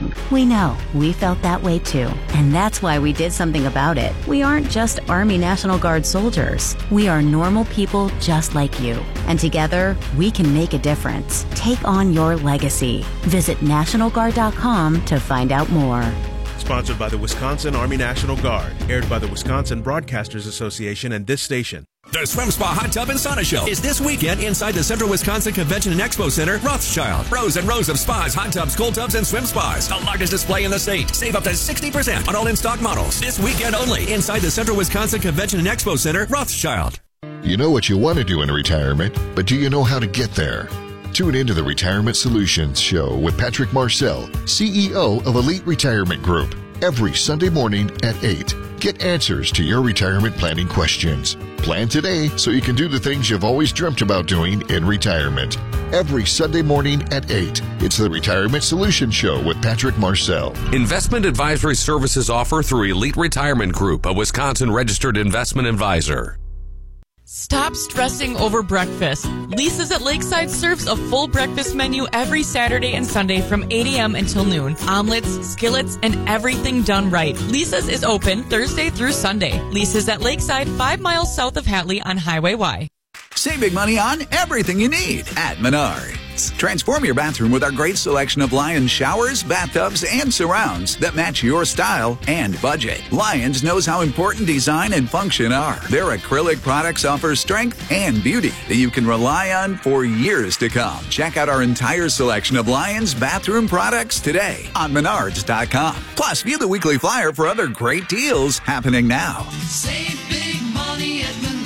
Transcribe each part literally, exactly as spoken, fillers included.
young. We know. We felt that way too. And that's why we did something about it. We aren't just Army National Guard soldiers. We are normal people just like you. And together, we can make a difference. Take on your legacy. Visit National Guard dot com to find out more. Sponsored by the Wisconsin Army National Guard. Aired by the Wisconsin Broadcasters Association and this station. The Swim Spa Hot Tub and Sauna Show is this weekend inside the Central Wisconsin Convention and Expo Center, Rothschild. Rows and rows of spas, hot tubs, cold tubs, and swim spas. The largest display in the state. Save up to sixty percent on all in-stock models. This weekend only inside the Central Wisconsin Convention and Expo Center, Rothschild. You know what you want to do in retirement, but do you know how to get there? Tune into the Retirement Solutions Show with Patrick Marcel, C E O of Elite Retirement Group, every Sunday morning at eight. Get answers to your retirement planning questions. Plan today so you can do the things you've always dreamt about doing in retirement. Every Sunday morning at eight. It's the Retirement Solutions Show with Patrick Marcel. Investment advisory services offer through Elite Retirement Group, a Wisconsin registered investment advisor. Stop stressing over breakfast. Lisa's at Lakeside serves a full breakfast menu every Saturday and Sunday from eight a.m. until noon. Omelets, skillets, and everything done right. Lisa's is open Thursday through Sunday. Lisa's at Lakeside, five miles south of Hatley on Highway Y. Save big money on everything you need at Menards. Transform your bathroom with our great selection of Lions showers, bathtubs, and surrounds that match your style and budget. Lions knows how important design and function are. Their acrylic products offer strength and beauty that you can rely on for years to come. Check out our entire selection of Lions bathroom products today on Menards dot com. Plus, view the weekly flyer for other great deals happening now. Save big money at Menards.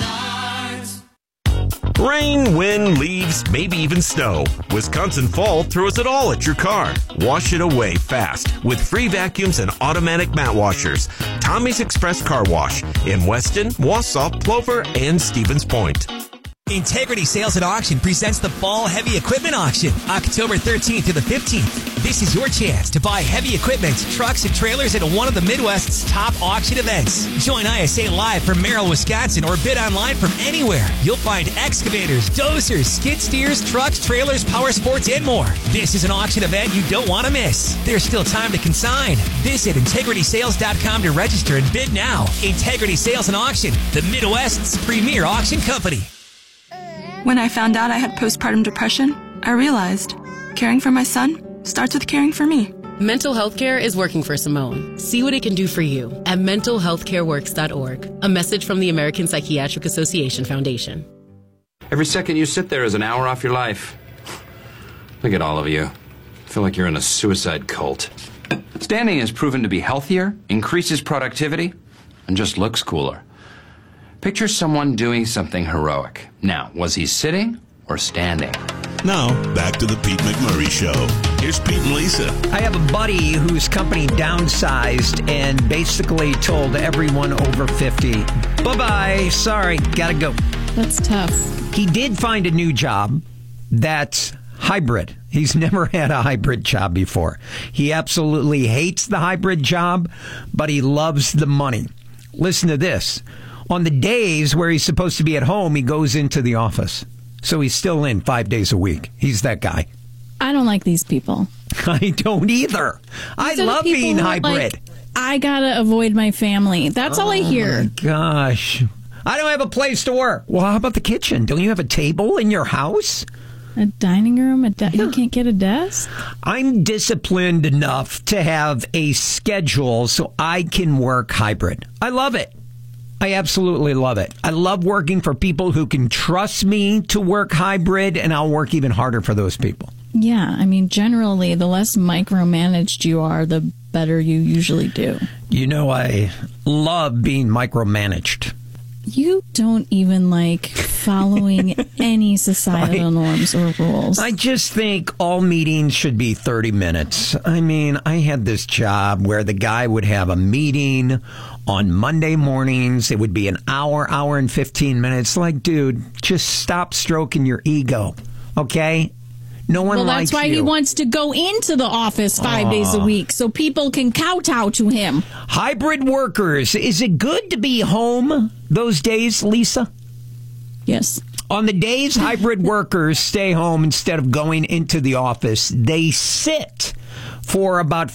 Rain, wind, leaves, maybe even snow. Wisconsin Fall throws it all at your car. Wash it away fast with free vacuums and automatic mat washers. Tommy's Express Car Wash in Weston, Wausau, Plover, and Stevens Point. Integrity Sales and Auction presents the Fall Heavy Equipment Auction, October thirteenth to the fifteenth. This is your chance to buy heavy equipment, trucks, and trailers at one of the Midwest's top auction events. Join I S A live from Merrill, Wisconsin, or bid online from anywhere. You'll find excavators, dozers, skid steers, trucks, trailers, power sports, and more. This is an auction event you don't want to miss. There's still time to consign. Visit integrity sales dot com to register and bid now. Integrity Sales and Auction, the Midwest's premier auction company. When I found out I had postpartum depression, I realized caring for my son starts with caring for me. Mental health care is working for Simone. See what it can do for you at mental health care works dot org. A message from the American Psychiatric Association Foundation. Every second you sit there is an hour off your life. Look at all of you. I feel like you're in a suicide cult. Standing has proven to be healthier, increases productivity, and just looks cooler. Picture someone doing something heroic. Now, was he sitting or standing? Now, back to the Pete McMurray Show. Here's Pete and Lisa. I have a buddy whose company downsized and basically told everyone over fifty, bye-bye, sorry, gotta go. That's tough. He did find a new job that's hybrid. He's never had a hybrid job before. He absolutely hates the hybrid job, but he loves the money. Listen to this. On the days where he's supposed to be at home, he goes into the office. So he's still in five days a week. He's that guy. I don't like these people. I don't either. These I love being hybrid. Like, I gotta avoid my family. That's oh all I hear. Oh, my gosh. I don't have a place to work. Well, how about the kitchen? Don't you have a table in your house? A dining room? A de- you can't get a desk? I'm disciplined enough to have a schedule so I can work hybrid. I love it. I absolutely love it. I love working for people who can trust me to work hybrid, and I'll work even harder for those people. Yeah, I mean, generally, the less micromanaged you are, the better you usually do. You know, I love being micromanaged. You don't even like following any societal I, norms or rules. I just think all meetings should be thirty minutes. I mean, I had this job where the guy would have a meeting on Monday mornings. It would be an hour, hour and fifteen minutes. Like, dude, just stop stroking your ego, okay? No one well, likes you. Well, that's why he wants to go into the office five uh, days a week so people can kowtow to him. Hybrid workers. Is it good to be home those days, Lisa? Yes. On the days hybrid workers stay home instead of going into the office, they sit for about